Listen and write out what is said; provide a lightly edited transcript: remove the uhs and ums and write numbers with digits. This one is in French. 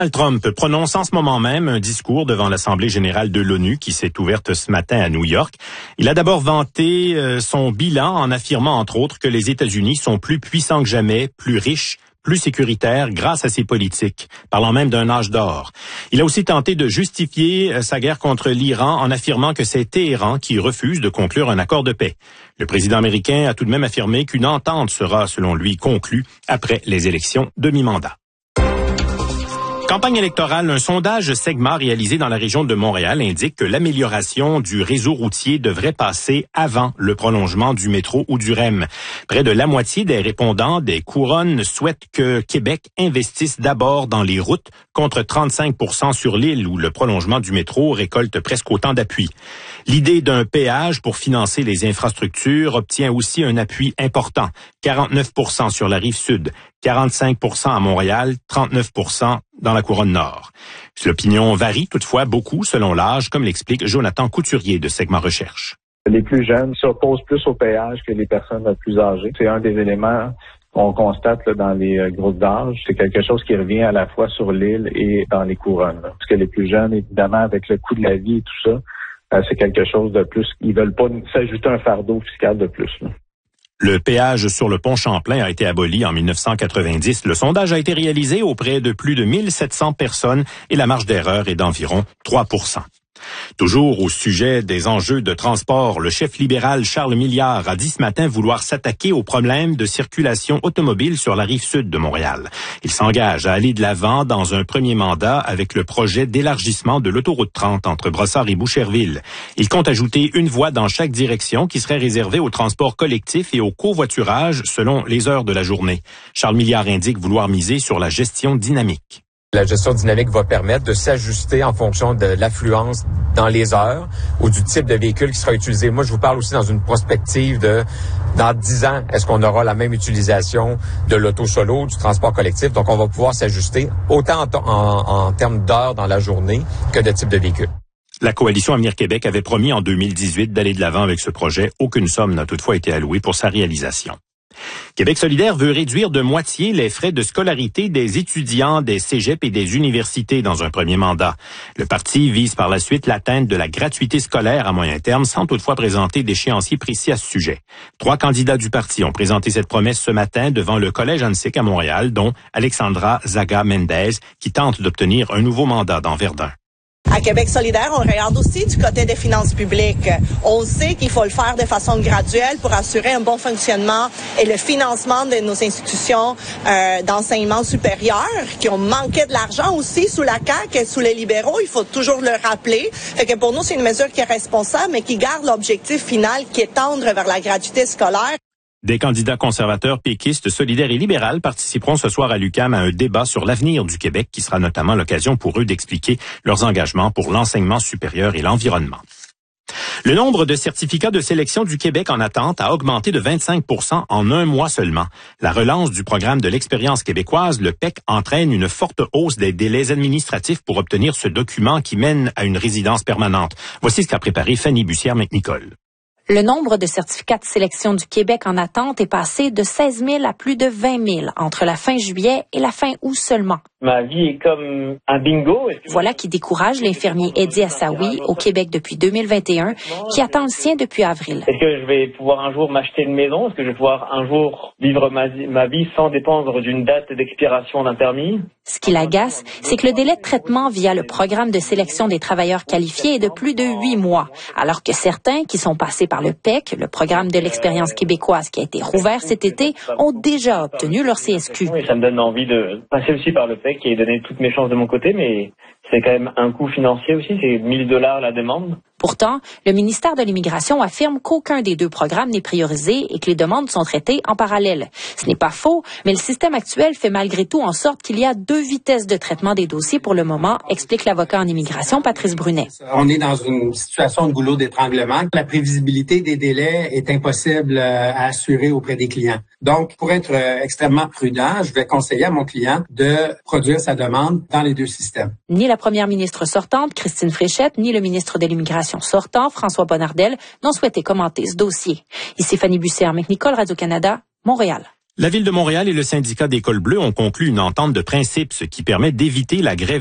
Donald Trump prononce en ce moment même un discours devant l'Assemblée générale de l'ONU qui s'est ouverte ce matin à New York. Il a d'abord vanté son bilan en affirmant entre autres que les États-Unis sont plus puissants que jamais, plus riches, plus sécuritaires grâce à ses politiques, parlant même d'un âge d'or. Il a aussi tenté de justifier sa guerre contre l'Iran en affirmant que c'est Téhéran qui refuse de conclure un accord de paix. Le président américain a tout de même affirmé qu'une entente sera, selon lui, conclue après les élections de mi-mandat. Campagne électorale, un sondage Segma réalisé dans la région de Montréal indique que l'amélioration du réseau routier devrait passer avant le prolongement du métro ou du REM. Près de la moitié des répondants des couronnes souhaitent que Québec investisse d'abord dans les routes, contre 35% sur l'île où le prolongement du métro récolte presque autant d'appui. L'idée d'un péage pour financer les infrastructures obtient aussi un appui important, 49% sur la rive sud, 45% à Montréal, 39% dans la couronne nord. L'opinion varie toutefois beaucoup selon l'âge, comme l'explique Jonathan Couturier de Segma Recherche. Les plus jeunes s'opposent plus au péage que les personnes plus âgées. C'est un des éléments qu'on constate là, dans les groupes d'âge. C'est quelque chose qui revient à la fois sur l'île et dans les couronnes. Là. Parce que les plus jeunes, évidemment, avec le coût de la vie et tout ça, c'est quelque chose de plus. Ils veulent pas s'ajouter un fardeau fiscal de plus. Là. Le péage sur le pont Champlain a été aboli en 1990. Le sondage a été réalisé auprès de plus de 1700 personnes et la marge d'erreur est d'environ 3%. Toujours au sujet des enjeux de transport, le chef libéral Charles Milliard a dit ce matin vouloir s'attaquer aux problèmes de circulation automobile sur la rive sud de Montréal. Il s'engage à aller de l'avant dans un premier mandat avec le projet d'élargissement de l'autoroute 30 entre Brossard et Boucherville. Il compte ajouter une voie dans chaque direction qui serait réservée au transport collectif et au covoiturage selon les heures de la journée. Charles Milliard indique vouloir miser sur la gestion dynamique. La gestion dynamique va permettre de s'ajuster en fonction de l'affluence dans les heures ou du type de véhicule qui sera utilisé. Moi, je vous parle aussi dans une prospective de dans 10 ans, est-ce qu'on aura la même utilisation de l'auto solo, du transport collectif? Donc, on va pouvoir s'ajuster autant en termes d'heures dans la journée que de type de véhicule. La coalition Avenir Québec avait promis en 2018 d'aller de l'avant avec ce projet. Aucune somme n'a toutefois été allouée pour sa réalisation. Québec solidaire veut réduire de moitié les frais de scolarité des étudiants des cégeps et des universités dans un premier mandat. Le parti vise par la suite l'atteinte de la gratuité scolaire à moyen terme sans toutefois présenter d'échéancier précis à ce sujet. 3 candidats du parti ont présenté cette promesse ce matin devant le Collège Annecyc à Montréal, dont Alexandra Zaga-Mendez, qui tente d'obtenir un nouveau mandat dans Verdun. À Québec solidaire, on regarde aussi du côté des finances publiques. On sait qu'il faut le faire de façon graduelle pour assurer un bon fonctionnement et le financement de nos institutions d'enseignement supérieur qui ont manqué de l'argent aussi sous la CAQ et sous les libéraux. Il faut toujours le rappeler. Fait que pour nous, c'est une mesure qui est responsable, mais qui garde l'objectif final qui est tendre vers la gratuité scolaire. Des candidats conservateurs, péquistes, solidaires et libérales participeront ce soir à l'UQAM à un débat sur l'avenir du Québec qui sera notamment l'occasion pour eux d'expliquer leurs engagements pour l'enseignement supérieur et l'environnement. Le nombre de certificats de sélection du Québec en attente a augmenté de 25% en un mois seulement. La relance du programme de l'expérience québécoise, le PEQ, entraîne une forte hausse des délais administratifs pour obtenir ce document qui mène à une résidence permanente. Voici ce qu'a préparé Fanny Bussière-McNicol. Le nombre de certificats de sélection du Québec en attente est passé de 16 000 à plus de 20 000 entre la fin juillet et la fin août seulement. Ma vie est comme un bingo. Voilà qui décourage l'infirmier Eddie Assaoui au Québec depuis 2021, qui attend le sien depuis avril. Est-ce que je vais pouvoir un jour m'acheter une maison? Est-ce que je vais pouvoir un jour vivre ma vie sans dépendre d'une date d'expiration d'un permis? Ce qui l'agace, c'est que le délai de traitement via le programme de sélection des travailleurs qualifiés est de plus de 8 mois, alors que certains qui sont passés par le PEQ, le programme de l'expérience québécoise qui a été rouvert cet été, ont déjà obtenu leur CSQ. Oui, ça me donne envie de passer aussi par le PEQ et donner toutes mes chances de mon côté, mais c'est quand même un coût financier aussi, c'est $1 000 la demande. Pourtant, le ministère de l'Immigration affirme qu'aucun des deux programmes n'est priorisé et que les demandes sont traitées en parallèle. Ce n'est pas faux, mais le système actuel fait malgré tout en sorte qu'il y a 2 vitesses de traitement des dossiers pour le moment, explique l'avocat en immigration Patrice Brunet. On est dans une situation de goulot d'étranglement. La prévisibilité des délais est impossible à assurer auprès des clients. Donc, pour être extrêmement prudent, je vais conseiller à mon client de produire sa demande dans les 2 systèmes. Ni la première ministre sortante, Christine Fréchette, ni le ministre de l'Immigration sortant, François Bonnardel, n'ont souhaité commenter ce dossier. Ici Fanny Bussière-McNicol, Radio-Canada, Montréal. La Ville de Montréal et le syndicat des cols bleus ont conclu une entente de principe, ce qui permet d'éviter la grève